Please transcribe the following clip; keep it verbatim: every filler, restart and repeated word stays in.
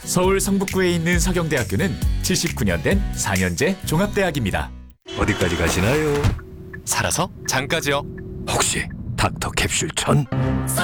서울 성북구에 있는 서경대학교는 칠십구 년 된 사 년제 종합대학입니다. 어디까지 가시나요? 살아서 장까지요. 혹시 닥터 캡슐 천?